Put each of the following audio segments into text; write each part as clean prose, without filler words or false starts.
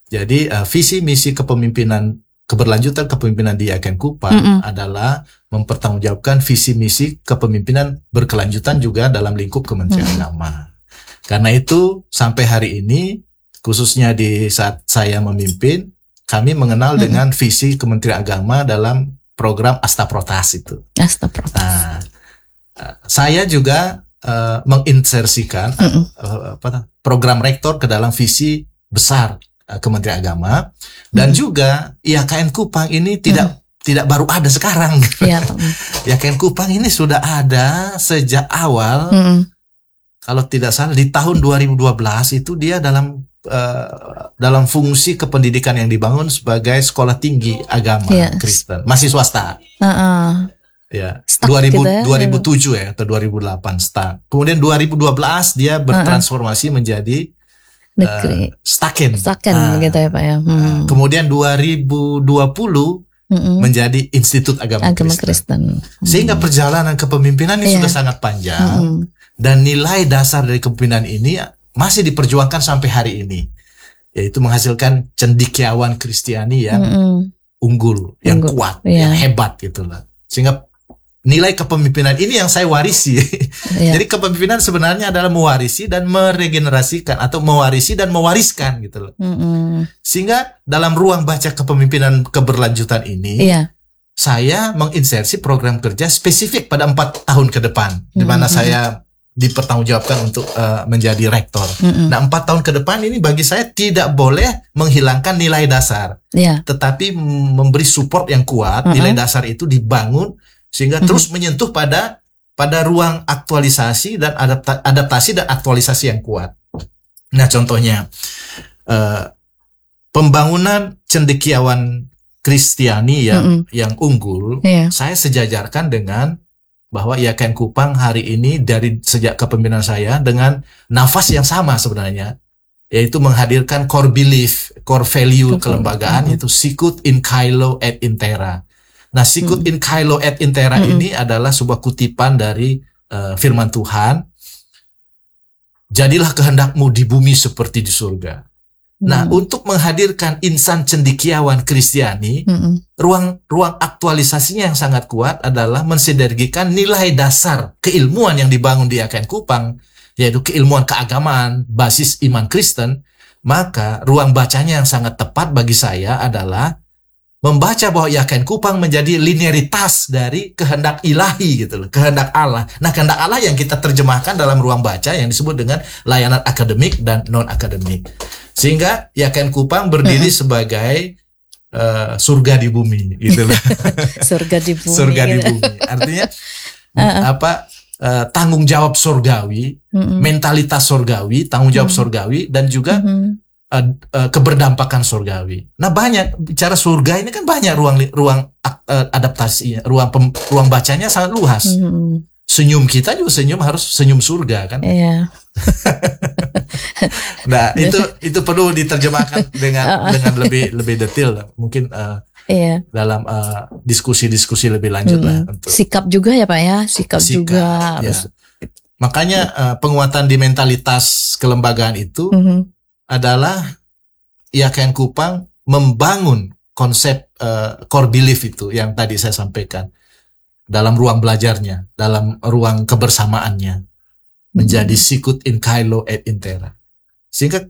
Jadi visi misi kepemimpinan keberlanjutan kepemimpinan di Yayasan Kupang adalah mempertanggungjawabkan visi misi kepemimpinan berkelanjutan juga dalam lingkup Kementerian Agama. Karena itu sampai hari ini khususnya di saat saya memimpin, kami mengenal dengan visi Kementerian Agama dalam program Astaprotas itu. Nah, saya juga menginsersikan program rektor ke dalam visi besar Kementerian Agama, dan juga YKN Kupang ini tidak baru ada sekarang. YKN Kupang ini sudah ada sejak awal. Kalau tidak salah di tahun 2012 itu dia dalam fungsi kependidikan yang dibangun sebagai sekolah tinggi agama Kristen, masih swasta. Ya, 2007 ya atau 2008 start. Kemudian 2012 dia bertransformasi menjadi Staken begitu ya Pak ya. Kemudian 2020 menjadi Institut Agama Kristen. Sehingga perjalanan kepemimpinan ini sudah sangat panjang, dan nilai dasar dari kepemimpinan ini masih diperjuangkan sampai hari ini, yaitu menghasilkan cendekiawan Kristiani yang unggul, yang kuat, yang hebat gitulah. Sehingga nilai kepemimpinan ini yang saya warisi. Jadi kepemimpinan sebenarnya adalah mewarisi dan meregenerasikan, atau mewarisi dan mewariskan gitu loh. Sehingga dalam ruang baca kepemimpinan keberlanjutan ini, saya menginsersi program kerja spesifik pada 4 tahun ke depan, di mana saya dipertanggungjawabkan untuk menjadi rektor. Nah, 4 tahun ke depan ini bagi saya tidak boleh menghilangkan nilai dasar, tetapi memberi support yang kuat. Nilai dasar itu dibangun sehingga terus menyentuh pada ruang aktualisasi dan adaptasi dan aktualisasi yang kuat. Nah, contohnya pembangunan cendekiawan Kristiani yang unggul, saya sejajarkan dengan bahwa YKN Kupang hari ini dari sejak kepemimpinan saya dengan nafas yang sama sebenarnya, yaitu menghadirkan core belief, core value kelembagaan, yaitu Sicut in Caelo et in Terra. Nah, Sicut in Caelo et in Terra ini adalah sebuah kutipan dari firman Tuhan. Jadilah kehendakmu di bumi seperti di surga. Nah, untuk menghadirkan insan cendekiawan Kristiani, ruang aktualisasinya yang sangat kuat adalah mensinergikan nilai dasar keilmuan yang dibangun di YKN Kupang, yaitu keilmuan keagamaan, basis iman Kristen. Maka ruang bacanya yang sangat tepat bagi saya adalah membaca bahwa YKN Kupang menjadi linearitas dari kehendak ilahi gitu loh, kehendak Allah. Nah, kehendak Allah yang kita terjemahkan dalam ruang baca yang disebut dengan layanan akademik dan non akademik. Sehingga YKN Kupang berdiri sebagai surga di bumi gitu loh. Surga di bumi. Surga di bumi. Artinya tanggung jawab surgawi, mentalitas surgawi, tanggung jawab surgawi, dan juga keberdampakan surgawi. Nah, banyak bicara surga ini kan banyak ruang adaptasi, ruang bacanya sangat luas. Senyum kita juga harus senyum surga kan? Iya. Nah, itu perlu diterjemahkan dengan lebih detail mungkin dalam diskusi lebih lanjut lah. Untuk sikap juga ya Pak ya, sikap juga. Ya. Makanya penguatan di mentalitas kelembagaan itu adalah YKN Kupang membangun konsep core belief itu yang tadi saya sampaikan dalam ruang belajarnya, dalam ruang kebersamaannya, menjadi Sicut in Caelo et in Terra. Sehingga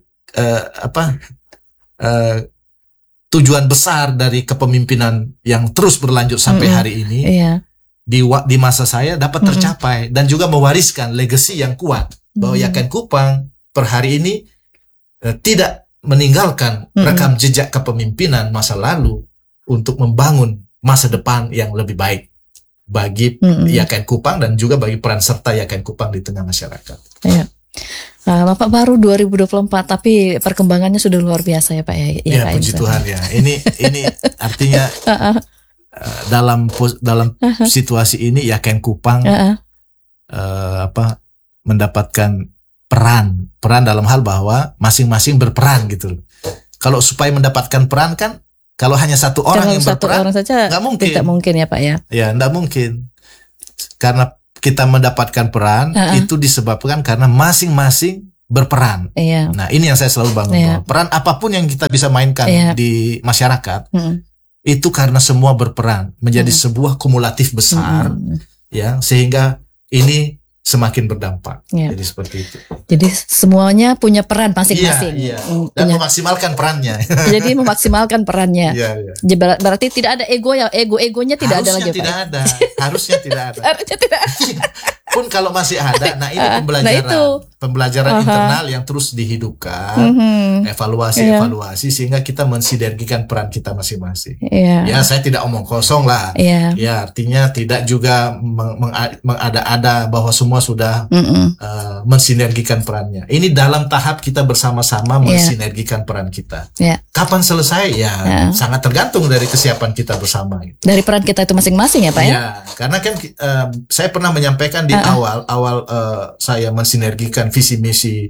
tujuan besar dari kepemimpinan yang terus berlanjut sampai hari ini di masa saya dapat tercapai, dan juga mewariskan legacy yang kuat bahwa YKN Kupang per hari ini tidak meninggalkan rekam jejak kepemimpinan masa lalu untuk membangun masa depan yang lebih baik bagi YKN Kupang dan juga bagi peran serta YKN Kupang di tengah masyarakat. Iya. Nah, Bapak baru 2024 tapi perkembangannya sudah luar biasa ya Pak ya. Ya, puji Tuhan ya. Ini artinya dalam situasi ini YKN Kupang mendapatkan peran dalam hal bahwa masing-masing berperan gitu. Kalau supaya mendapatkan peran kan, kalau hanya satu orang yang berperan, orang saja nggak mungkin. Tidak mungkin ya Pak ya. Ya, nggak mungkin. Karena kita mendapatkan peran itu disebabkan karena masing-masing berperan. Iya. Nah, ini yang saya selalu bangun. Bahwa peran apapun yang kita bisa mainkan di masyarakat, itu karena semua berperan menjadi sebuah kumulatif besar, ya, sehingga ini semakin berdampak. Jadi seperti itu. Jadi semuanya punya peran masing-masing. Iya. Dan memaksimalkan perannya. Jadi memaksimalkan perannya. Berarti tidak ada egonya tidak ada lagi. Harusnya tidak ada. Pun kalau masih ada, nah ini pembelajaran internal yang terus dihidupkan, evaluasi sehingga kita mensinergikan peran kita masing-masing. Ya, saya tidak omong kosong lah. Ya, artinya tidak juga mengada-ada bahwa semua sudah mensinergikan perannya. Ini dalam tahap kita bersama-sama mensinergikan peran kita. Kapan selesai? Ya, sangat tergantung dari kesiapan kita bersama. Dari peran kita itu masing-masing ya, Pak ya? Ya, karena kan saya pernah menyampaikan di awal saya mensinergikan visi misi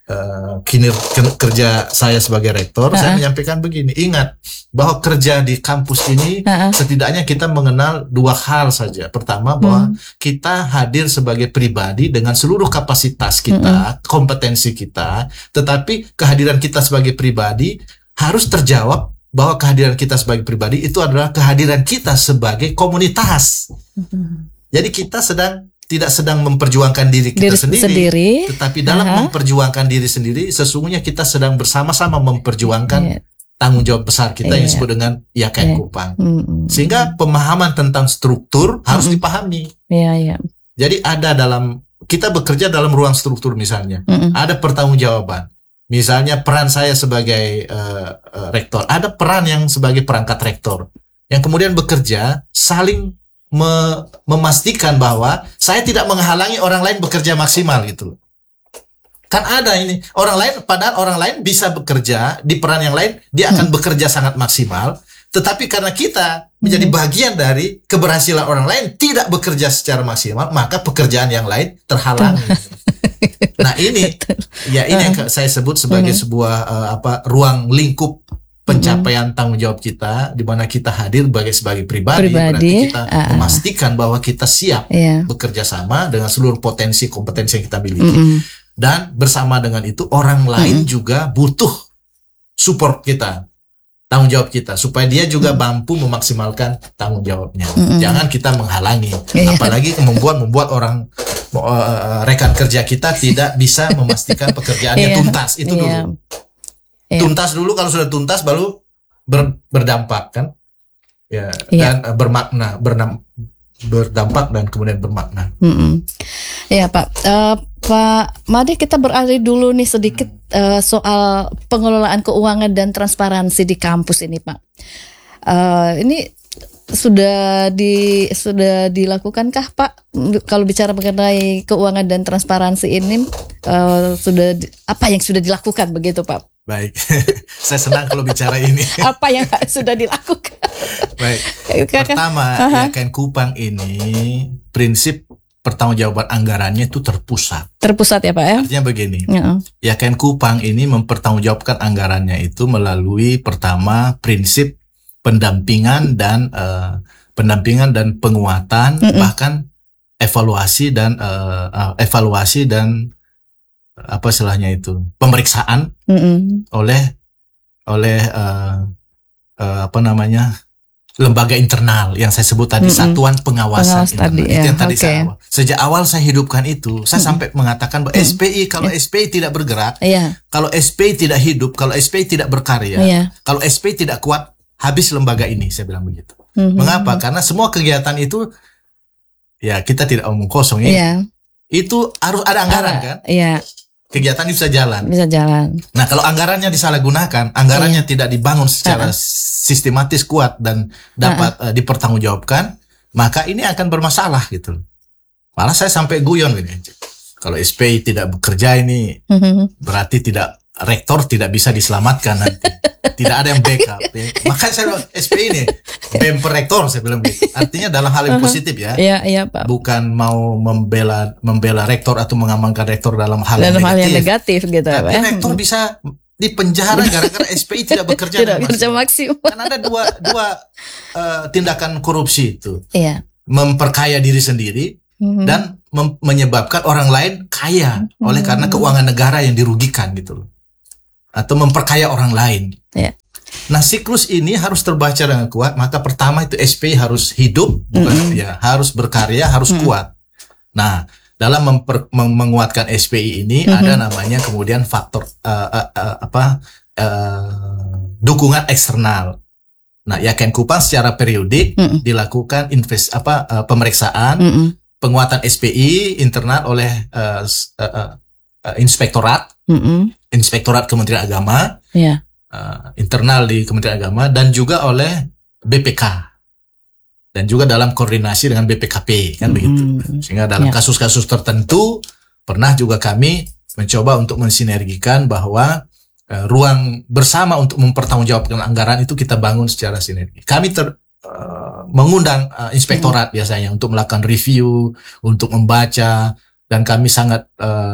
kerja saya sebagai rektor, saya menyampaikan begini, ingat bahwa kerja di kampus ini setidaknya kita mengenal dua hal saja. Pertama, bahwa kita hadir sebagai pribadi dengan seluruh kapasitas kita, kompetensi kita, tetapi kehadiran kita sebagai pribadi harus terjawab bahwa kehadiran kita sebagai pribadi itu adalah kehadiran kita sebagai komunitas. Jadi kita tidak sedang memperjuangkan diri kita sendiri, tetapi dalam memperjuangkan diri sendiri, sesungguhnya kita sedang bersama-sama memperjuangkan tanggung jawab besar kita yang disebut dengan YKN Kupang. Sehingga pemahaman tentang struktur harus dipahami. Jadi kita bekerja dalam ruang struktur misalnya, ada pertanggungjawaban. Misalnya peran saya sebagai rektor, ada peran yang sebagai perangkat rektor, yang kemudian bekerja saling memastikan bahwa saya tidak menghalangi orang lain bekerja maksimal gitu. Kan ada ini padahal orang lain bisa bekerja di peran yang lain, dia akan bekerja sangat maksimal, tetapi karena kita menjadi bagian dari keberhasilan orang lain tidak bekerja secara maksimal, maka pekerjaan yang lain terhalangi. Nah ini yang saya sebut sebagai sebuah ruang lingkup pencapaian tanggung jawab kita, di mana kita hadir sebagai pribadi, berarti kita memastikan bahwa kita siap bekerja sama dengan seluruh potensi kompetensi yang kita miliki, dan bersama dengan itu orang lain juga butuh support kita, tanggung jawab kita, supaya dia juga mampu memaksimalkan tanggung jawabnya. Jangan kita menghalangi, apalagi membuat orang rekan kerja kita tidak bisa memastikan pekerjaannya tuntas. Itu dulu. Tuntas dulu, kalau sudah tuntas baru berdampak kan, dan bermakna, berdampak dan kemudian bermakna. Ya Pak, Pak Made, kita beralih dulu nih sedikit soal pengelolaan keuangan dan transparansi di kampus ini Pak. Ini sudah dilakukankah Pak? Kalau bicara mengenai keuangan dan transparansi ini, apa yang sudah dilakukan begitu Pak? Baik, saya senang kalau bicara ini. Apa yang sudah dilakukan? Baik, pertama YKN Kupang ini prinsip pertanggungjawaban anggarannya itu terpusat. Terpusat ya Pak ya? Artinya begini, YKN Kupang ini mempertanggungjawabkan anggarannya itu melalui pertama prinsip pendampingan dan penguatan, bahkan evaluasi dan apa istilahnya itu, pemeriksaan oleh lembaga internal yang saya sebut tadi, satuan pengawasan internal. Itu yang tadi sejak awal saya hidupkan itu, saya sampai mengatakan bahwa SPI, kalau SPI tidak bergerak, kalau SPI tidak hidup, kalau SPI tidak berkarya, kalau SPI tidak kuat, habis lembaga ini, saya bilang begitu. Mengapa? Karena semua kegiatan itu, ya kita tidak omong kosong ya, itu harus ada anggaran kan? Kegiatan bisa jalan. Nah, kalau anggarannya disalahgunakan, anggarannya tidak dibangun secara sistematis kuat dan dapat dipertanggungjawabkan, maka ini akan bermasalah gitu. Malah saya sampai guyon gini. Kalau SPI tidak bekerja ini berarti rektor tidak bisa diselamatkan nanti. Tidak ada yang backup. Makanya saya bilang SPI ini bemper rektor, saya bilang gitu. Artinya dalam hal yang positif ya. Iya, Pak. Bukan mau membela rektor atau mengamankan rektor dalam hal yang negatif gitu. Tapi rektor bisa dipenjara gara-gara SPI tidak bekerja maksimal. Kan ada dua tindakan korupsi itu. Memperkaya diri sendiri dan menyebabkan orang lain kaya oleh karena keuangan negara yang dirugikan gitu loh, atau memperkaya orang lain. Yeah. Nah, siklus ini harus terbaca dengan kuat. Maka pertama itu SPI harus hidup, bukan ya, harus berkarya, harus kuat. Nah, dalam menguatkan SPI ini ada namanya kemudian faktor dukungan eksternal. Nah, Yaken Kupang secara periodik dilakukan pemeriksaan, penguatan SPI internal oleh inspektorat Kementerian Agama. Yeah. Internal di Kementerian Agama dan juga oleh BPK dan juga dalam koordinasi dengan BPKP kan begitu. Sehingga dalam kasus-kasus tertentu pernah juga kami mencoba untuk mensinergikan bahwa ruang bersama untuk mempertanggungjawabkan anggaran itu kita bangun secara sinergi. Kami mengundang inspektorat biasanya untuk melakukan review, untuk membaca, dan kami sangat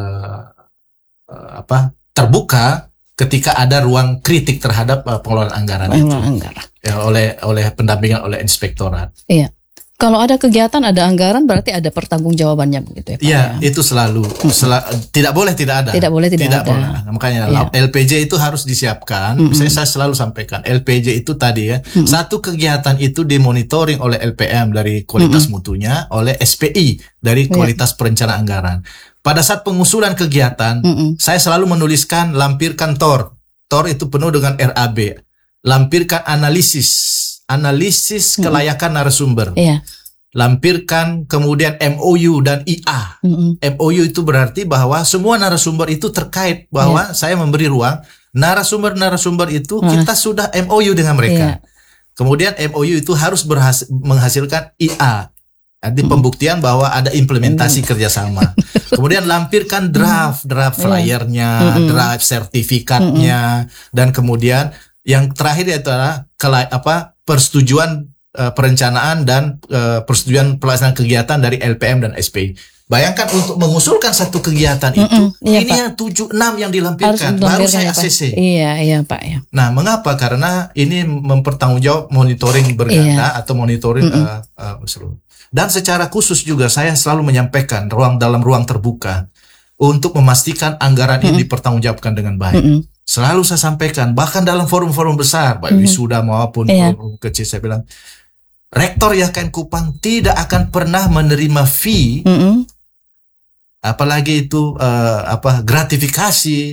terbuka ketika ada ruang kritik terhadap pengelolaan anggaran itu. Ya, oleh pendampingan oleh inspektorat. Iya. Kalau ada kegiatan, ada anggaran, berarti ada pertanggungjawabannya begitu ya Pak? Iya, itu selalu. Tidak boleh tidak ada. Tidak boleh tidak ada. Boleh. Makanya LPJ itu harus disiapkan. Saya selalu sampaikan, LPJ itu tadi ya, satu kegiatan itu dimonitoring oleh LPM dari kualitas mutunya, oleh SPI dari kualitas perencanaan anggaran. Pada saat pengusulan kegiatan, saya selalu menuliskan lampirkan TOR. TOR itu penuh dengan RAB. Lampirkan analisis kelayakan narasumber. Lampirkan kemudian MOU dan IA. MOU itu berarti bahwa semua narasumber itu terkait bahwa saya memberi ruang. Narasumber itu kita sudah MOU dengan mereka. Kemudian MOU itu harus menghasilkan IA. Nanti pembuktian bahwa ada implementasi kerjasama. Kemudian lampirkan draft flyernya, draft sertifikatnya, dan kemudian yang terakhir yaitu adalah persetujuan perencanaan dan persetujuan pelaksanaan kegiatan dari LPM dan SPI. Bayangkan untuk mengusulkan satu kegiatan itu, ini yang 7-6 yang dilampirkan, baru saya ACC. Iya Pak ya. Nah, mengapa? Karena ini mempertanggungjawab monitoring berganda atau monitoring seluruh. Dan secara khusus juga saya selalu menyampaikan dalam ruang terbuka untuk memastikan anggaran ini dipertanggungjawabkan dengan baik. Selalu saya sampaikan, bahkan dalam forum-forum besar, baik wisuda maupun forum kecil, saya bilang, Rektor Yaken Kupang tidak akan pernah menerima fee, apalagi itu gratifikasi,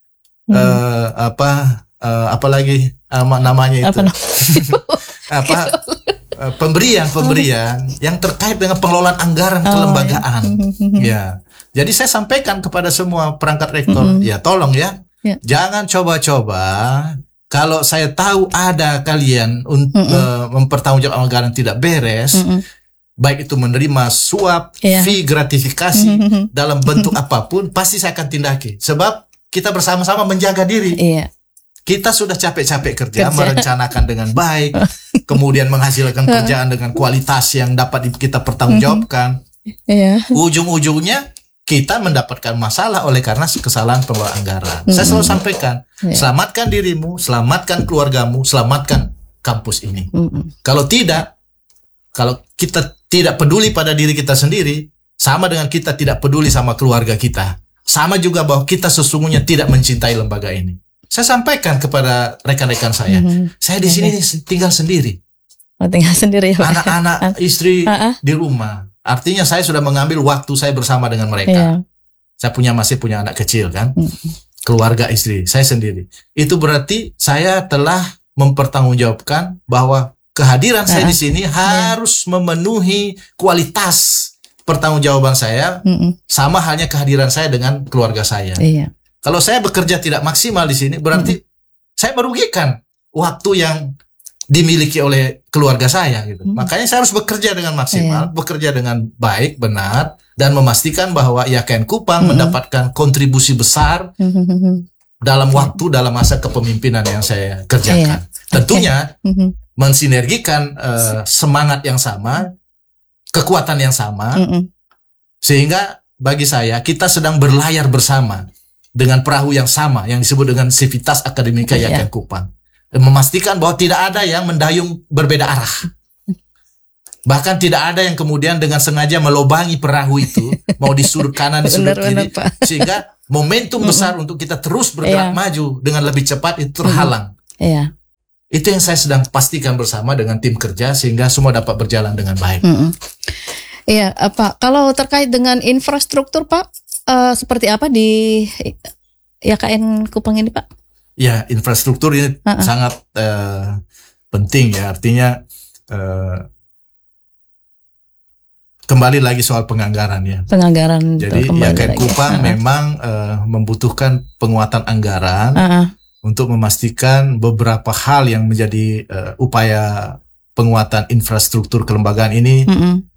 apalagi namanya itu, pemberian yang terkait dengan pengelolaan anggaran kelembagaan. Ya, jadi saya sampaikan kepada semua perangkat rektor, ya tolong ya, jangan coba-coba. Kalau saya tahu ada kalian untuk mempertanggungjawabkan anggaran tidak beres, baik itu menerima suap, fee, gratifikasi dalam bentuk apapun, pasti saya akan tindaki. Sebab kita bersama-sama menjaga diri. Kita sudah capek-capek kerja, merencanakan dengan baik, kemudian menghasilkan kerjaan dengan kualitas yang dapat kita pertanggungjawabkan. Ujung-ujungnya kita mendapatkan masalah oleh karena kesalahan pengelolaan anggaran. Saya selalu sampaikan, selamatkan dirimu, selamatkan keluargamu, selamatkan kampus ini. Kalau kita tidak peduli pada diri kita sendiri, sama dengan kita tidak peduli sama keluarga kita. Sama juga bahwa kita sesungguhnya tidak mencintai lembaga ini. Saya sampaikan kepada rekan-rekan saya, saya di sini tinggal sendiri. Tinggal sendiri ya, anak-anak, istri di rumah. Artinya saya sudah mengambil waktu saya bersama dengan mereka. Saya masih punya anak kecil kan, keluarga istri, saya sendiri. Itu berarti saya telah mempertanggungjawabkan bahwa kehadiran saya di sini harus memenuhi kualitas pertanggungjawaban saya, sama halnya kehadiran saya dengan keluarga saya. Kalau saya bekerja tidak maksimal di sini, berarti saya merugikan waktu yang dimiliki oleh keluarga saya gitu. Makanya saya harus bekerja dengan maksimal, bekerja dengan baik, benar, dan memastikan bahwa Yaken Kupang mendapatkan kontribusi besar dalam waktu, dalam masa kepemimpinan yang saya kerjakan. Tentunya mensinergikan semangat yang sama, kekuatan yang sama, sehingga bagi saya kita sedang berlayar bersama dengan perahu yang sama yang disebut dengan Civitas Akademika Yaken Kupang. Memastikan bahwa tidak ada yang mendayung berbeda arah. Bahkan tidak ada yang kemudian dengan sengaja melobangi perahu itu, mau di sudut kanan, di sudut kiri, sehingga momentum besar untuk kita terus bergerak maju dengan lebih cepat itu terhalang. Itu yang saya sedang pastikan bersama dengan tim kerja sehingga semua dapat berjalan dengan baik. Iya, Pak. Kalau terkait dengan infrastruktur, Pak, seperti apa di YKN Kupang ini, Pak? Ya, infrastruktur ini sangat penting ya. Artinya kembali lagi soal penganggaran ya. Penganggaran. Jadi YKN Kupang memang membutuhkan penguatan anggaran untuk memastikan beberapa hal yang menjadi upaya penguatan infrastruktur kelembagaan ini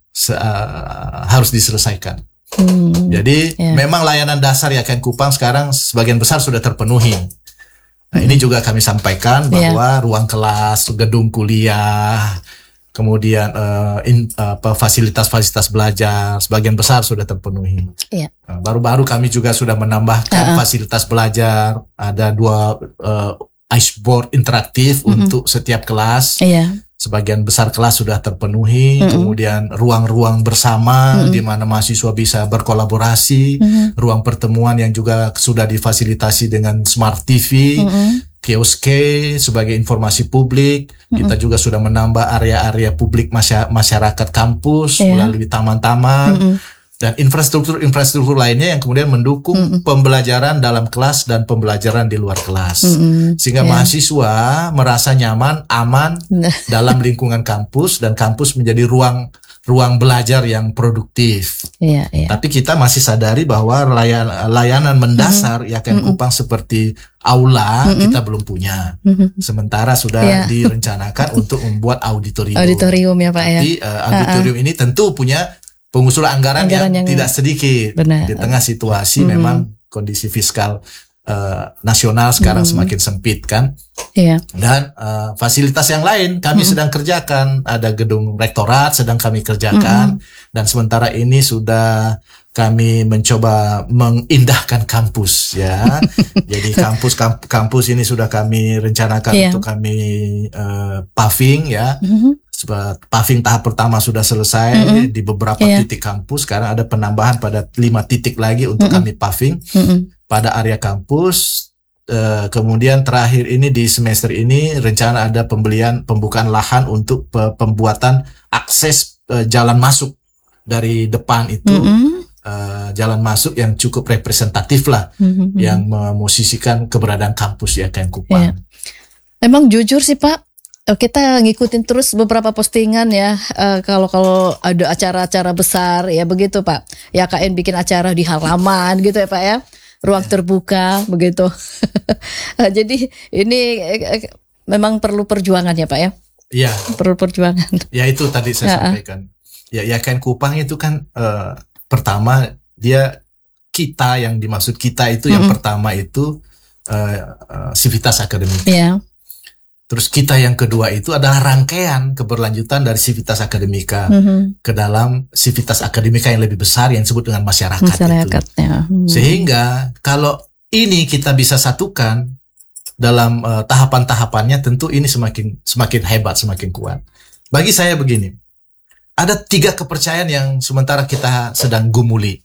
harus diselesaikan. Jadi memang layanan dasar YKN Kupang sekarang sebagian besar sudah terpenuhi. Nah, ini juga kami sampaikan bahwa ruang kelas, gedung kuliah, kemudian fasilitas-fasilitas belajar sebagian besar sudah terpenuhi. Nah, baru-baru kami juga sudah menambahkan fasilitas belajar, ada 2 iceboard interaktif untuk setiap kelas. Sebagian besar kelas sudah terpenuhi, kemudian ruang-ruang bersama di mana mahasiswa bisa berkolaborasi, ruang pertemuan yang juga sudah difasilitasi dengan smart TV, kioske sebagai informasi publik. Kita juga sudah menambah area-area publik masyarakat kampus melalui taman-taman. Dan infrastruktur lainnya yang kemudian mendukung pembelajaran dalam kelas dan pembelajaran di luar kelas. Sehingga mahasiswa merasa nyaman, aman dalam lingkungan kampus dan kampus menjadi ruang belajar yang produktif. Tapi kita masih sadari bahwa layanan mendasar YKN Kupang seperti aula kita belum punya. Sementara sudah direncanakan untuk membuat auditorium. Auditorium ya Pak ya. Tapi auditorium ini tentu punya pengusulan anggaran yang tidak sedikit. Di tengah situasi memang kondisi fiskal nasional sekarang semakin sempit kan. Dan fasilitas yang lain kami sedang kerjakan. Ada gedung rektorat sedang kami kerjakan. Dan sementara ini sudah kami mencoba mengindahkan kampus ya. Jadi kampus ini sudah kami rencanakan untuk kami paving ya. Paving tahap pertama sudah selesai di beberapa titik kampus. Sekarang ada penambahan pada 5 titik lagi untuk kami paving pada area kampus. Kemudian terakhir ini di semester ini rencana ada pembukaan lahan untuk pembuatan akses jalan masuk dari depan itu. Jalan masuk yang cukup representatif lah, yang memosisikan keberadaan kampus YKN Kupang. Memang jujur sih Pak, kita ngikutin terus beberapa postingan ya, kalau ada acara-acara besar ya begitu Pak. YKN bikin acara di halaman gitu ya Pak ya, ruang terbuka begitu. Jadi ini memang perlu perjuangan ya Pak ya. Iya. Perlu perjuangan. Ya itu tadi saya sampaikan. Ya YKN Kupang itu kan pertama kita yang dimaksud kita itu yang pertama itu sivitas akademik. Terus kita yang kedua itu adalah rangkaian keberlanjutan dari civitas akademika ke dalam civitas akademika yang lebih besar yang disebut dengan masyarakat itu. Sehingga kalau ini kita bisa satukan dalam tahapan-tahapannya, tentu ini semakin hebat, semakin kuat. Bagi saya begini, ada 3 kepercayaan yang sementara kita sedang gumuli.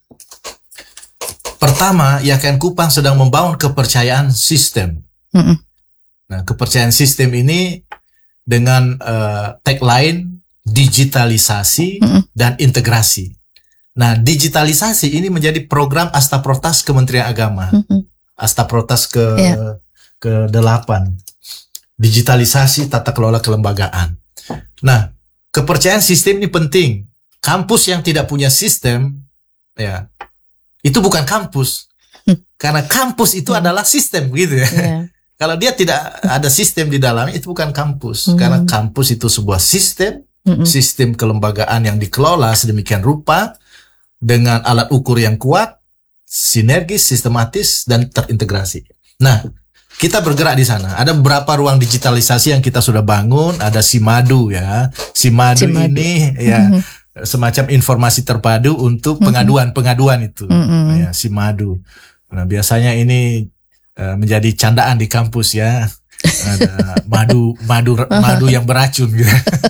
Pertama, YKN Kupang sedang membangun kepercayaan sistem. Nah, kepercayaan sistem ini dengan tagline digitalisasi dan integrasi. Nah, digitalisasi ini menjadi program Astaprottas Kementerian Agama. Astaprottas ke-8. Digitalisasi tata kelola kelembagaan. Nah, kepercayaan sistem ini penting. Kampus yang tidak punya sistem, ya, itu bukan kampus. Karena kampus itu adalah sistem, gitu ya. Kalau dia tidak ada sistem di dalamnya, itu bukan kampus. Karena kampus itu sebuah sistem kelembagaan yang dikelola sedemikian rupa dengan alat ukur yang kuat, sinergis, sistematis, dan terintegrasi. Nah, kita bergerak di sana. Ada beberapa ruang digitalisasi yang kita sudah bangun. Ada Simadu ya. Simadu ini ya semacam informasi terpadu untuk pengaduan itu. Ya, Simadu. Nah, biasanya ini menjadi candaan di kampus ya. ada madu yang beracun gitu.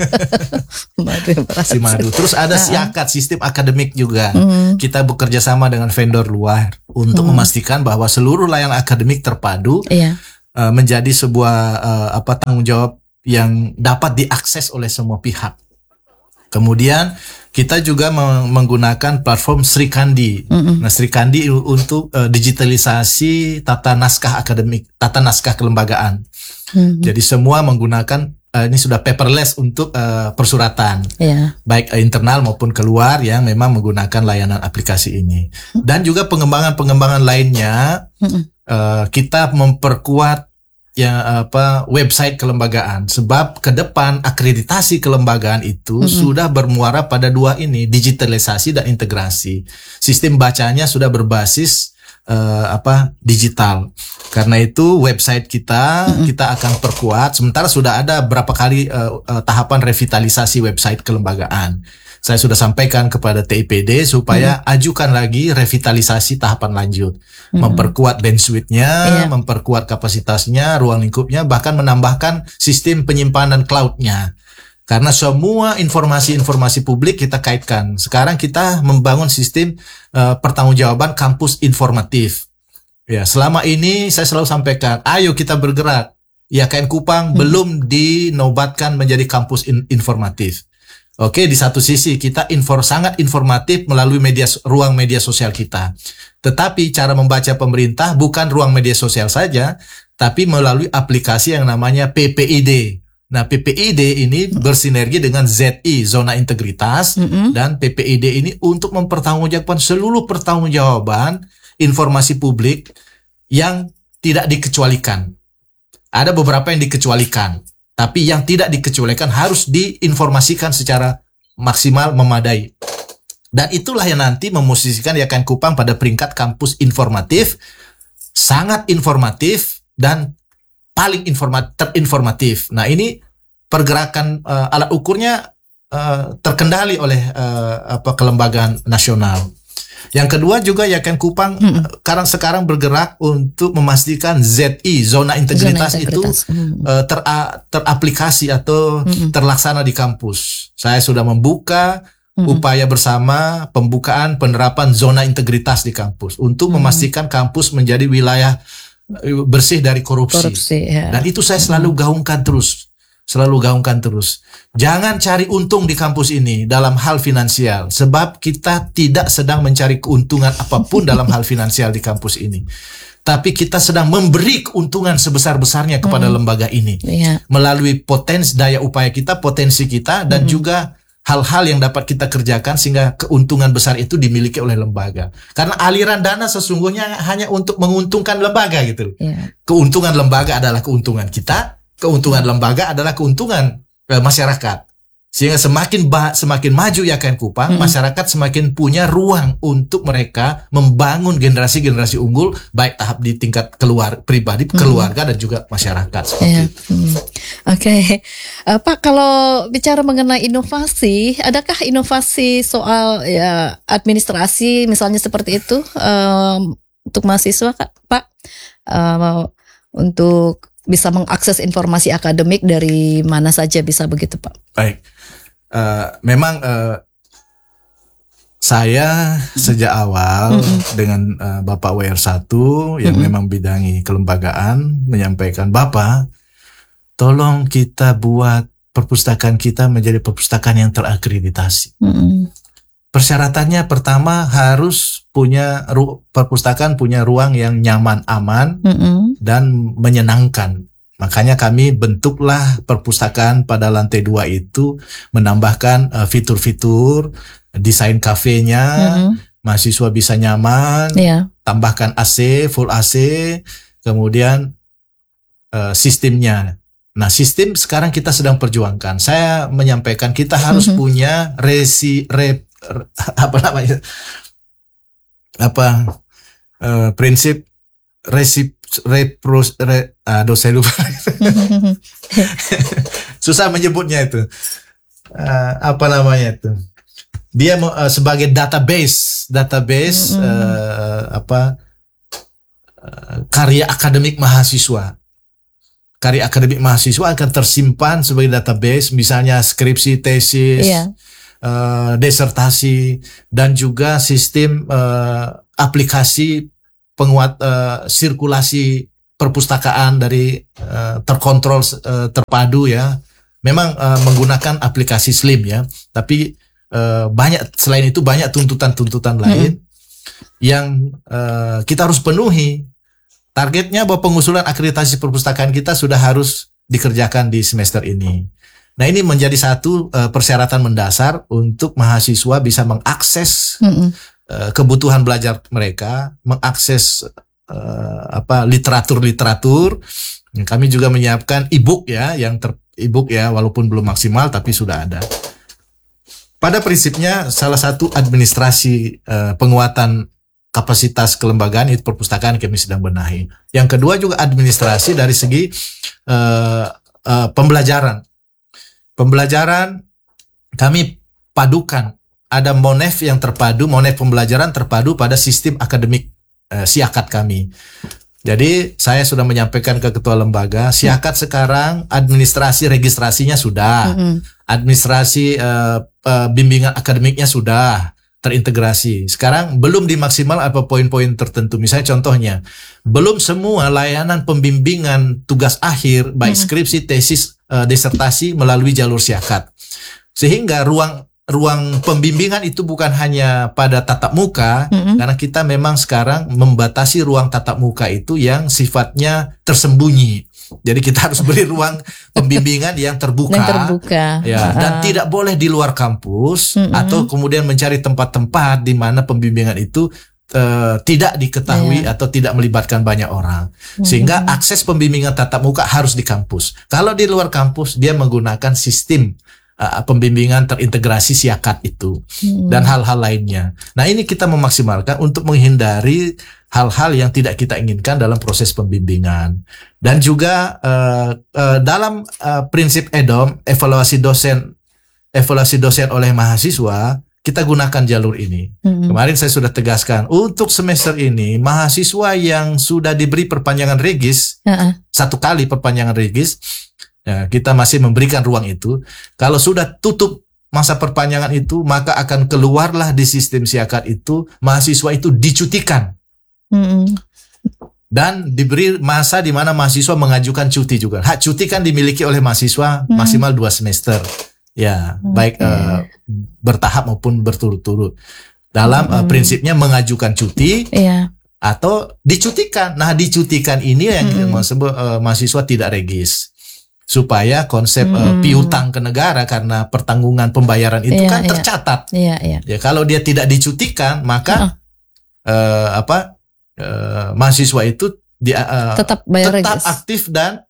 Madu yang beracun. Si madu. Terus ada SIAKAD, sistem akademik juga. Kita bekerja sama dengan vendor luar untuk memastikan bahwa seluruh layanan akademik terpadu menjadi sebuah tanggung jawab yang dapat diakses oleh semua pihak. Kemudian kita juga menggunakan platform Sri Kandi. Nah, Sri Kandi untuk digitalisasi tata naskah akademik, tata naskah kelembagaan. Jadi semua menggunakan ini sudah paperless untuk persuratan, baik internal maupun keluar yang memang menggunakan layanan aplikasi ini. Dan juga pengembangan lainnya, kita memperkuat website kelembagaan, sebab ke depan akreditasi kelembagaan itu sudah bermuara pada dua ini, digitalisasi dan integrasi. Sistem bacanya sudah berbasis digital. Karena itu website kita akan perkuat. Sementara sudah ada berapa kali tahapan revitalisasi website kelembagaan. Saya sudah sampaikan kepada TIPD supaya ajukan lagi revitalisasi tahapan lanjut. Memperkuat bandwidth-nya, memperkuat kapasitasnya, ruang lingkupnya, bahkan menambahkan sistem penyimpanan cloud-nya. Karena semua informasi-informasi publik kita kaitkan. Sekarang kita membangun sistem pertanggungjawaban kampus informatif. Ya, selama ini saya selalu sampaikan, ayo kita bergerak. IAKN Kupang belum dinobatkan menjadi kampus informatif. Oke, di satu sisi kita sangat informatif melalui ruang media sosial kita. Tetapi cara membaca pemerintah bukan ruang media sosial saja, tapi melalui aplikasi yang namanya PPID. Nah, PPID ini bersinergi dengan ZI, Zona Integritas, dan PPID ini untuk mempertanggungjawabkan seluruh pertanggungjawaban informasi publik yang tidak dikecualikan. Ada beberapa yang dikecualikan. Tapi yang tidak dikecualikan harus diinformasikan secara maksimal, memadai. Dan itulah yang nanti memosisikan IAKN Kupang pada peringkat kampus informatif, sangat informatif, dan paling terinformatif. Nah, ini pergerakan alat ukurnya terkendali oleh kelembagaan nasional. Yang kedua juga IAKN Kupang sekarang bergerak untuk memastikan ZI, Zona Integritas itu teraplikasi atau terlaksana di kampus. Saya sudah membuka upaya bersama pembukaan penerapan Zona Integritas di kampus untuk memastikan kampus menjadi wilayah bersih dari korupsi. Dan itu saya selalu gaungkan terus. Jangan cari untung di kampus ini dalam hal finansial, sebab kita tidak sedang mencari keuntungan apapun dalam hal finansial di kampus ini. Tapi kita sedang memberi keuntungan sebesar-besarnya kepada lembaga ini melalui daya upaya kita, potensi kita, dan juga hal-hal yang dapat kita kerjakan sehingga keuntungan besar itu dimiliki oleh lembaga. Karena aliran dana sesungguhnya hanya untuk menguntungkan lembaga gitu. Keuntungan lembaga adalah keuntungan kita. Keuntungan lembaga adalah keuntungan masyarakat. Sehingga semakin maju IAKN Kupang, masyarakat semakin punya ruang untuk mereka membangun generasi-generasi unggul, baik tahap di tingkat pribadi, keluarga, dan juga masyarakat. Oke. Pak, kalau bicara mengenai inovasi, adakah inovasi soal administrasi misalnya seperti itu untuk mahasiswa, Pak? Untuk bisa mengakses informasi akademik dari mana saja bisa begitu, Pak? Baik, memang saya sejak awal dengan Bapak WR1 yang memang bidangi kelembagaan menyampaikan, Bapak, tolong kita buat perpustakaan kita menjadi perpustakaan yang terakreditasi. Persyaratannya pertama harus perpustakaan punya ruang yang nyaman, aman, dan menyenangkan. Makanya kami bentuklah perpustakaan pada lantai 2 itu, menambahkan fitur-fitur, desain kafenya, mahasiswa bisa nyaman, tambahkan AC, full AC, kemudian sistemnya. Nah, sistem sekarang kita sedang perjuangkan. Saya menyampaikan kita harus punya prinsip saya lupa. Susah menyebutnya itu. Dia sebagai database karya akademik mahasiswa. karya akademik mahasiswa akan tersimpan sebagai database, misalnya skripsi, tesis, disertasi, dan juga sistem aplikasi penguat sirkulasi perpustakaan dari terkontrol, terpadu ya. Memang menggunakan aplikasi Slim ya, tapi banyak, selain itu banyak tuntutan-tuntutan lain yang kita harus penuhi. Targetnya bahwa pengusulan akreditasi perpustakaan kita sudah harus dikerjakan di semester ini. Nah, ini menjadi satu persyaratan mendasar untuk mahasiswa bisa mengakses kebutuhan belajar mereka, mengakses literatur-literatur. Kami juga menyiapkan e-book ya, e-book ya, walaupun belum maksimal tapi sudah ada. Pada prinsipnya salah satu administrasi penguatan kapasitas kelembagaan itu perpustakaan kami sedang benahi. Yang kedua juga administrasi dari segi pembelajaran. Pembelajaran kami padukan, ada Monef yang terpadu, Monef pembelajaran terpadu pada sistem akademik Siakat kami. Jadi saya sudah menyampaikan ke ketua lembaga, Siakat sekarang administrasi registrasinya sudah, administrasi bimbingan akademiknya sudah terintegrasi. Sekarang belum dimaksimal apa poin-poin tertentu. Misalnya contohnya, belum semua layanan pembimbingan tugas akhir, baik skripsi, tesis, disertasi melalui jalur Siakat. Sehingga ruang pembimbingan itu bukan hanya pada tatap muka, karena kita memang sekarang membatasi ruang tatap muka itu yang sifatnya tersembunyi. Jadi kita harus beri ruang pembimbingan yang terbuka, ya, dan tidak boleh di luar kampus atau kemudian mencari tempat-tempat di mana pembimbingan itu tidak diketahui atau tidak melibatkan banyak orang. Sehingga akses pembimbingan tatap muka harus di kampus. Kalau di luar kampus dia menggunakan sistem pembimbingan terintegrasi Siakat itu dan hal-hal lainnya. Nah, ini kita memaksimalkan untuk menghindari hal-hal yang tidak kita inginkan dalam proses pembimbingan. Dan juga dalam prinsip EDOM, evaluasi dosen oleh mahasiswa, kita gunakan jalur ini. Kemarin saya sudah tegaskan, untuk semester ini mahasiswa yang sudah diberi perpanjangan regis, satu kali perpanjangan regis, ya, kita masih memberikan ruang itu. Kalau sudah tutup masa perpanjangan itu, maka akan keluarlah di sistem Siakat itu, mahasiswa itu dicutikan. Dan diberi masa di mana mahasiswa mengajukan cuti juga. Hak cuti kan dimiliki oleh mahasiswa maksimal 2 semester. Ya, baik bertahap maupun berturut-turut. Dalam prinsipnya mengajukan cuti atau dicutikan. Nah, dicutikan ini yang mahasiswa tidak regis. Supaya konsep piutang ke negara karena pertanggungan pembayaran itu kan tercatat. Ya, kalau dia tidak dicutikan, maka mahasiswa itu tetap aktif dan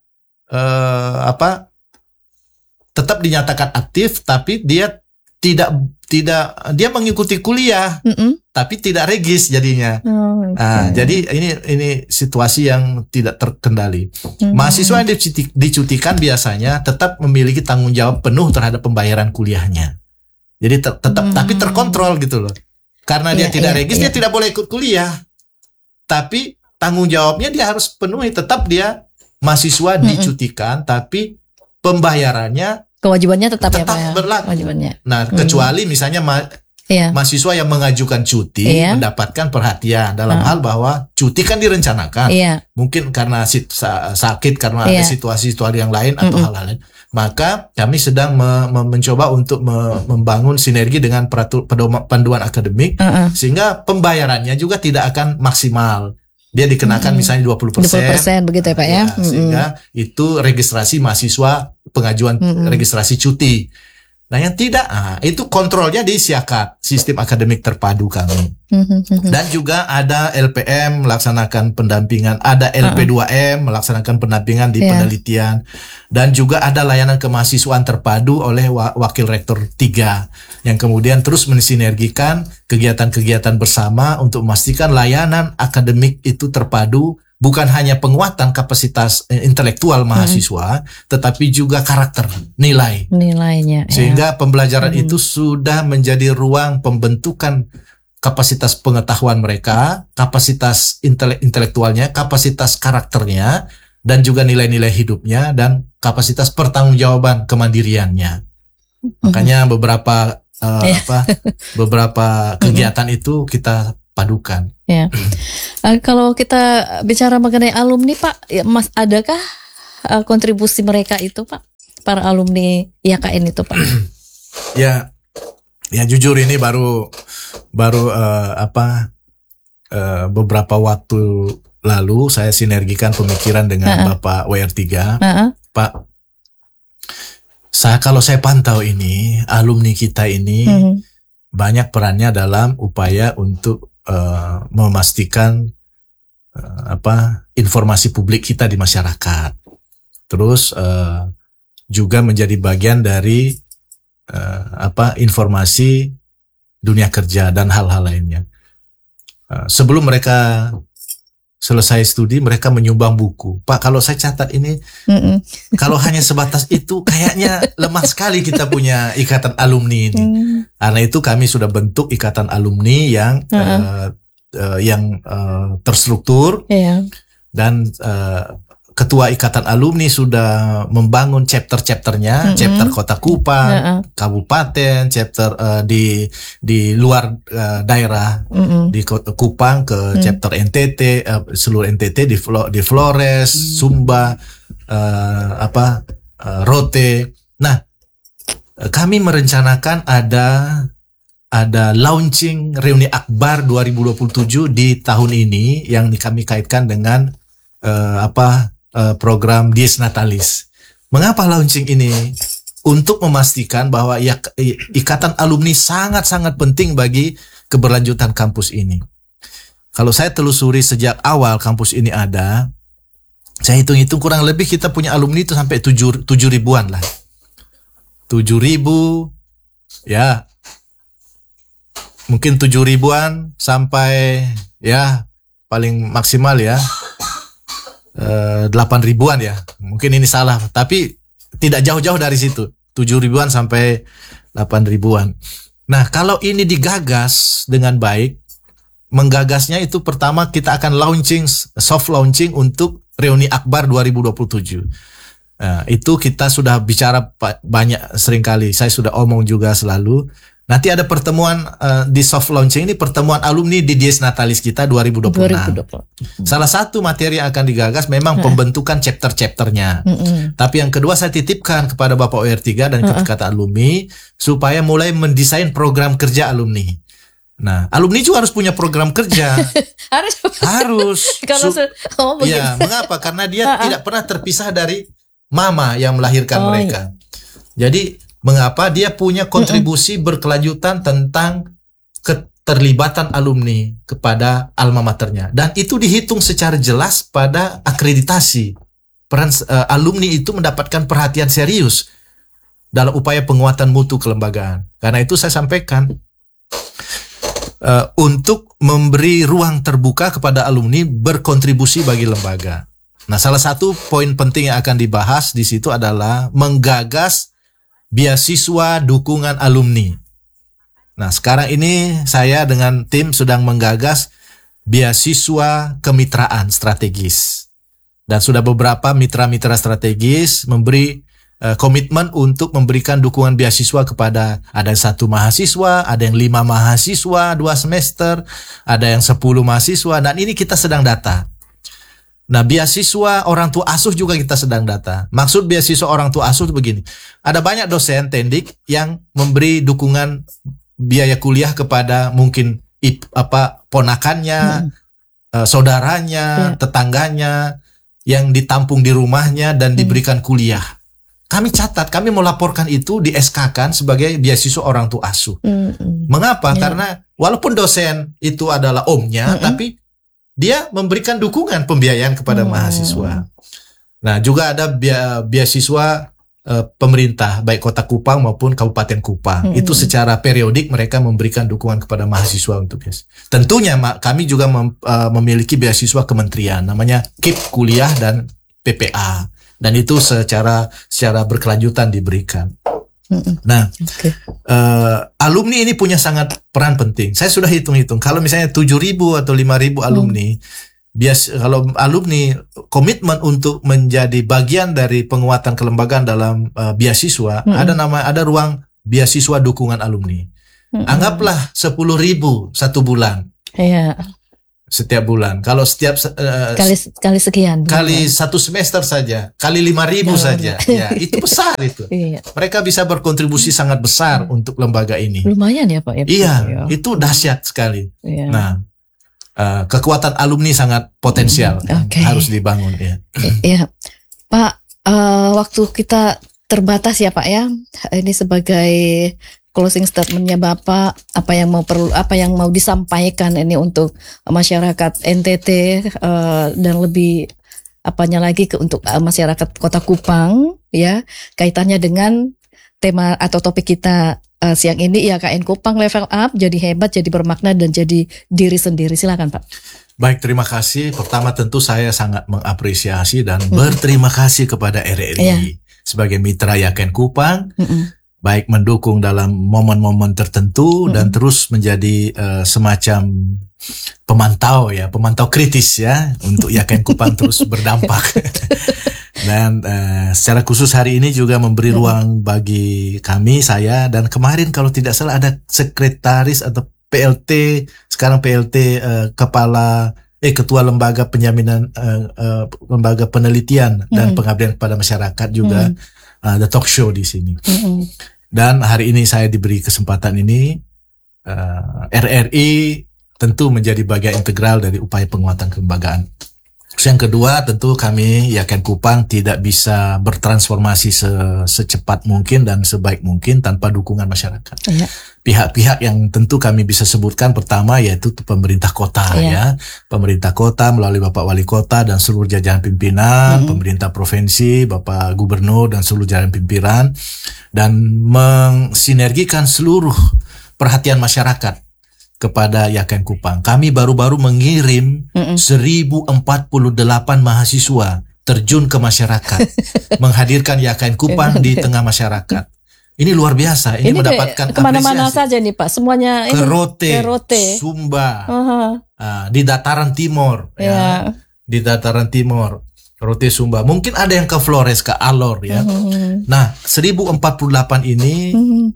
tetap dinyatakan aktif, tapi dia tidak dia mengikuti kuliah, tapi tidak regis jadinya. Jadi ini situasi yang tidak terkendali. Mahasiswa yang dicutikan biasanya tetap memiliki tanggung jawab penuh terhadap pembayaran kuliahnya. Jadi tetap tapi terkontrol gitu loh. Karena dia tidak regis, dia tidak boleh ikut kuliah. Tapi tanggung jawabnya dia harus penuhi. Tetap dia mahasiswa dicutikan, tapi pembayarannya kewajibannya tetap berlaku. Nah, kecuali misalnya mahasiswa yang mengajukan cuti mendapatkan perhatian dalam hal bahwa cuti kan direncanakan. Mungkin karena sakit, karena ada situasi-situasi yang lain atau hal-hal lain. Maka kami sedang mencoba untuk membangun sinergi dengan panduan akademik sehingga pembayarannya juga tidak akan maksimal. Dia dikenakan misalnya 20%. 20% begitu ya Pak ya. Sehingga itu registrasi mahasiswa, pengajuan registrasi cuti. Nah, yang tidak, itu kontrolnya di Siakat, sistem akademik terpadu kami. Dan juga ada LPM melaksanakan pendampingan, ada LP2M melaksanakan pendampingan di penelitian, dan juga ada layanan kemahasiswaan terpadu oleh Wakil Rektor 3 yang kemudian terus mensinergikan kegiatan-kegiatan bersama untuk memastikan layanan akademik itu terpadu. Bukan hanya penguatan kapasitas intelektual mahasiswa, tetapi juga karakter, nilainya. Sehingga pembelajaran itu sudah menjadi ruang pembentukan kapasitas pengetahuan mereka, kapasitas intelektualnya, kapasitas karakternya, dan juga nilai-nilai hidupnya dan kapasitas pertanggungjawaban kemandiriannya. Makanya beberapa beberapa kegiatan itu kita padukan. Ya. Kalau kita bicara mengenai alumni Pak, Mas, adakah kontribusi mereka itu Pak, para alumni IAKN itu Pak? Ya jujur ini baru beberapa waktu lalu saya sinergikan pemikiran dengan Bapak WR3. Pak, kalau saya pantau ini, alumni kita ini banyak perannya dalam upaya untuk memastikan informasi publik kita di masyarakat. Terus juga menjadi bagian dari informasi dunia kerja dan hal-hal lainnya. Sebelum mereka selesai studi, mereka menyumbang buku. Pak, kalau saya catat ini, kalau hanya sebatas itu, kayaknya lemah sekali kita punya ikatan alumni ini. Karena itu kami sudah bentuk ikatan alumni yang terstruktur, dan ketua ikatan alumni sudah membangun chapter-chapternya, chapter Kota Kupang, kabupaten, chapter di luar daerah, di Kupang ke chapter NTT, seluruh NTT di Flores, Sumba, Rote. Nah, kami merencanakan ada launching reuni akbar 2027 di tahun ini yang kami kaitkan dengan program Dies Natalis. Mengapa launching ini? Untuk memastikan bahwa ikatan alumni sangat-sangat penting bagi keberlanjutan kampus ini. Kalau saya telusuri sejak awal kampus ini ada, saya hitung-hitung kurang lebih kita punya alumni itu sampai 7 ribuan lah. 7 ribu, ya mungkin 7 ribuan sampai ya paling maksimal ya 8 ribuan ya. Mungkin ini salah, tapi tidak jauh-jauh dari situ. 7 ribuan sampai 8 ribuan. Nah, kalau ini digagas dengan baik, menggagasnya itu pertama kita akan soft launching untuk reuni akbar 2027. Nah, itu kita sudah bicara banyak seringkali. Saya sudah omong juga selalu. Nanti ada pertemuan di soft launching ini, pertemuan alumni di Dies Natalis kita 2026. Salah satu materi yang akan digagas memang pembentukan chapter-chapternya. Tapi yang kedua saya titipkan kepada Bapak OR3 dan kata alumni supaya mulai mendesain program kerja alumni. Nah, alumni juga harus punya program kerja. Harus. Ya, mengapa? Karena dia tidak pernah terpisah dari mama yang melahirkan mereka. Jadi mengapa dia punya kontribusi berkelanjutan tentang keterlibatan alumni kepada alma maternya. Dan itu dihitung secara jelas pada akreditasi. Peran alumni itu mendapatkan perhatian serius dalam upaya penguatan mutu kelembagaan. Karena itu saya sampaikan untuk memberi ruang terbuka kepada alumni berkontribusi bagi lembaga. Nah, salah satu poin penting yang akan dibahas di situ adalah menggagas beasiswa dukungan alumni. Nah, sekarang ini saya dengan tim sedang menggagas beasiswa kemitraan strategis. Dan sudah beberapa mitra-mitra strategis memberi komitmen untuk memberikan dukungan beasiswa kepada ada 1 mahasiswa, ada yang 5 mahasiswa 2 semester, ada yang 10 mahasiswa, dan ini kita sedang data. Nah, beasiswa orang tua asuh juga kita sedang data. Maksud beasiswa orang tua asuh itu begini. Ada banyak dosen tendik yang memberi dukungan biaya kuliah kepada mungkin ponakannya, saudaranya, tetangganya yang ditampung di rumahnya dan diberikan kuliah. Kami catat, kami melaporkan itu di SK-kan sebagai beasiswa orang tua asuh. Mengapa? Karena walaupun dosen itu adalah omnya, tapi dia memberikan dukungan pembiayaan kepada mahasiswa. Nah, juga ada beasiswa pemerintah, baik Kota Kupang maupun Kabupaten Kupang. Itu secara periodik mereka memberikan dukungan kepada mahasiswa untuk beasiswa. Tentunya kami juga memiliki beasiswa kementerian, namanya KIP Kuliah dan PPA. Dan itu secara berkelanjutan diberikan. Nah, alumni ini punya sangat peran penting. Saya sudah hitung-hitung. Kalau misalnya 7.000 atau 5.000 alumni, kalau alumni komitmen untuk menjadi bagian dari penguatan kelembagaan dalam beasiswa, ada ruang beasiswa dukungan alumni. Anggaplah 10.000 satu bulan. Iya. Setiap bulan. Kalau setiap kali sekian. Kali satu semester saja, kali 5.000 saja. Ya, itu besar itu. Iya. Mereka bisa berkontribusi sangat besar untuk lembaga ini. Lumayan ya Pak ya. Iya, itu dahsyat sekali. Iya. Nah, kekuatan alumni sangat potensial, harus dibangun ya. Iya, Pak. Waktu kita terbatas ya Pak ya. Ini sebagai closing statementnya Bapak, apa yang mau disampaikan ini untuk masyarakat NTT dan lebih apanya lagi untuk masyarakat Kota Kupang ya, kaitannya dengan tema atau topik kita siang ini, IAKN Kupang level up, jadi hebat, jadi bermakna, dan jadi diri sendiri. Silakan Pak. Baik, terima kasih. Pertama tentu saya sangat mengapresiasi dan berterima kasih kepada RRI sebagai mitra IAKN Kupang, baik mendukung dalam momen-momen tertentu dan terus menjadi semacam pemantau kritis ya untuk IAKN Kupang terus berdampak. Dan secara khusus hari ini juga memberi ruang bagi saya, dan kemarin kalau tidak salah ada sekretaris atau PLT, sekarang PLT ketua lembaga penjaminan lembaga penelitian dan pengabdian kepada masyarakat juga ada talk show di sini. Dan hari ini saya diberi kesempatan ini, RRI tentu menjadi bagian integral dari upaya penguatan kelembagaan. Yang kedua, tentu kami IAKN Kupang tidak bisa bertransformasi secepat mungkin dan sebaik mungkin tanpa dukungan masyarakat. Pihak-pihak yang tentu kami bisa sebutkan pertama yaitu pemerintah kota ya. Pemerintah kota melalui Bapak Wali Kota dan seluruh jajaran pimpinan, pemerintah provinsi, Bapak Gubernur dan seluruh jajaran pimpinan, dan mensinergikan seluruh perhatian masyarakat kepada IAKN Kupang. Kami baru-baru mengirim 1048 mahasiswa terjun ke masyarakat, menghadirkan IAKN Kupang di tengah masyarakat. Ini luar biasa. Ini mendapatkan kemana-mana saja nih Pak. Semuanya ini ke Rote, Sumba, di dataran timur, ya, di dataran timur, Rote, Sumba. Mungkin ada yang ke Flores, ke Alor, ya. Nah, 1048 ini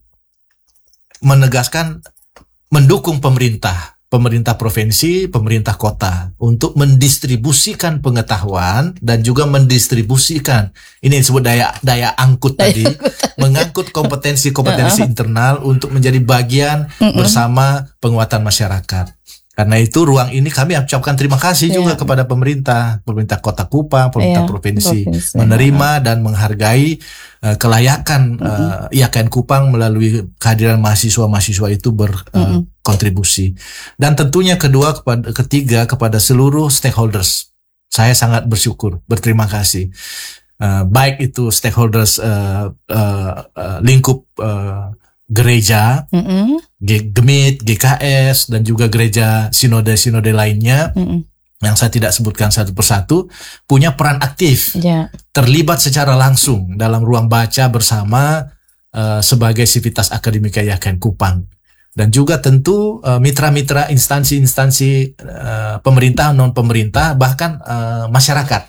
menegaskan mendukung pemerintah provinsi, pemerintah kota untuk mendistribusikan pengetahuan dan juga mendistribusikan, ini disebut daya angkut tadi, mengangkut kompetensi internal untuk menjadi bagian bersama penguatan masyarakat. Karena itu ruang ini kami ucapkan terima kasih juga kepada pemerintah Kota Kupang, pemerintah provinsi menerima dan menghargai kelayakan IAKN Kupang melalui kehadiran mahasiswa-mahasiswa itu berkontribusi. Dan tentunya ketiga kepada seluruh stakeholders. Saya sangat bersyukur, berterima kasih. Baik itu stakeholders lingkup gereja, GEMIT, GKS, dan juga gereja sinode lainnya yang saya tidak sebutkan satu persatu, punya peran aktif, terlibat secara langsung dalam ruang baca bersama sebagai sivitas akademika IAKN Kupang. Dan juga tentu mitra-mitra instansi-instansi pemerintah, non-pemerintah, bahkan masyarakat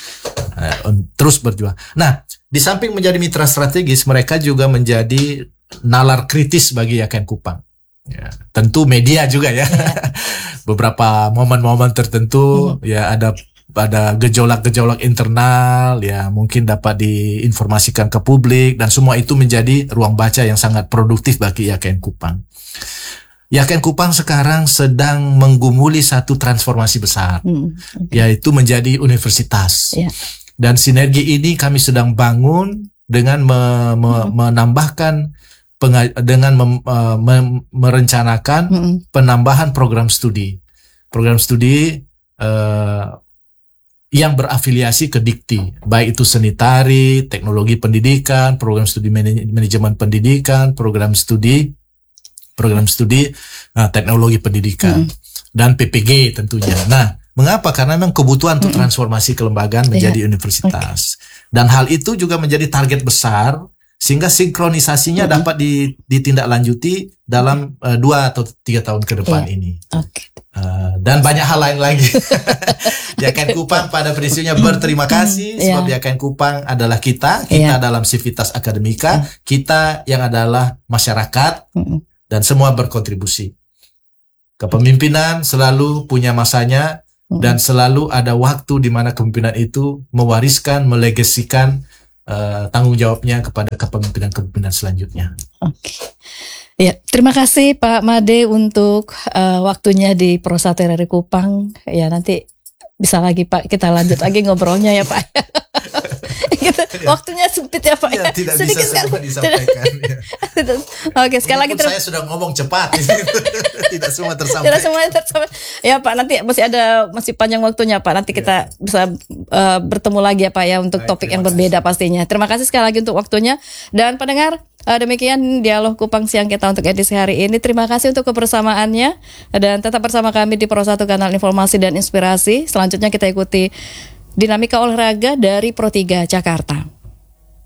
terus berjuang. Nah, di samping menjadi mitra strategis, mereka juga menjadi nalar kritis bagi IAKN Kupang. Ya, tentu media juga ya. Beberapa momen-momen tertentu ya ada gejolak-gejolak internal ya, mungkin dapat diinformasikan ke publik, dan semua itu menjadi ruang baca yang sangat produktif bagi IAKN Kupang. IAKN Kupang sekarang sedang menggumuli satu transformasi besar, yaitu menjadi universitas. Dan sinergi ini kami sedang bangun dengan menambahkan merencanakan penambahan program studi yang berafiliasi ke Dikti, baik itu sanitari, teknologi pendidikan, program studi manajemen pendidikan, program studi teknologi pendidikan, dan PPG tentunya. Nah, mengapa? Karena memang kebutuhan untuk transformasi kelembagaan menjadi universitas. Dan hal itu juga menjadi target besar sehingga sinkronisasinya dapat ditindaklanjuti dalam 2 atau 3 tahun ke depan ini. Dan banyak hal lain lagi. YKN Kupang pada prinsipnya berterima kasih sebab YKN Kupang adalah kita dalam Civitas Akademika, kita yang adalah masyarakat dan semua berkontribusi. Kepemimpinan selalu punya masanya dan selalu ada waktu di mana kepemimpinan itu mewariskan, melegasikan tanggung jawabnya kepada kepemimpinan selanjutnya. Ya, terima kasih Pak Made untuk waktunya di Prosa TRRI Kupang. Ya, nanti bisa lagi Pak, kita lanjut lagi ngobrolnya ya Pak. Waktunya sempit ya Pak. Ya, tidak sedikit bisa semua disampaikan. Oke, sekali lagi saya sudah ngomong cepat. Tidak semua tersampaikan. Tidak semua tersampaikan. Ya Pak, nanti masih panjang waktunya Pak. Nanti kita bisa bertemu lagi ya Pak ya untuk topik yang berbeda pastinya. Terima kasih sekali lagi untuk waktunya. Dan pendengar, demikian dialog Kupang siang kita untuk edisi hari ini. Terima kasih untuk kebersamaannya dan tetap bersama kami di Pro 1 Kanal Informasi dan Inspirasi. Selanjutnya kita ikuti dinamika olahraga dari Pro 3 Jakarta.